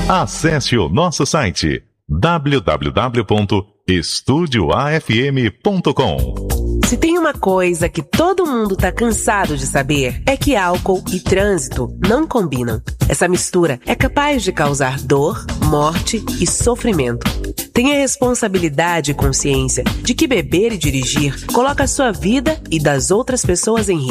Acesse o nosso site www.estudioafm.com. Se tem uma coisa que todo mundo tá cansado de saber, é que álcool e trânsito não combinam. Essa mistura é capaz de causar dor, morte e sofrimento. Tenha responsabilidade e consciência de que beber e dirigir coloca a sua vida e das outras pessoas em risco.